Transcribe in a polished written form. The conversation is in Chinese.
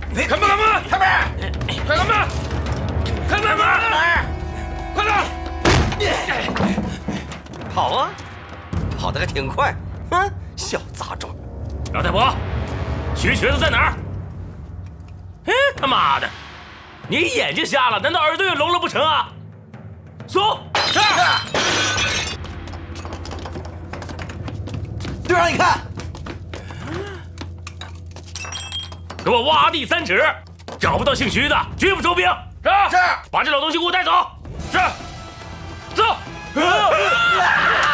开门！开门！开门！开门！快点！ 跑啊，跑得还挺快。小杂种！ 老太婆，徐瘸子在哪儿？他妈的，你眼睛瞎了？难道耳朵也聋了不成啊？走！是。 队长，你看， 给我挖地3尺，找不到姓徐的，绝不收兵。是。把这老东西给我带走。是。走。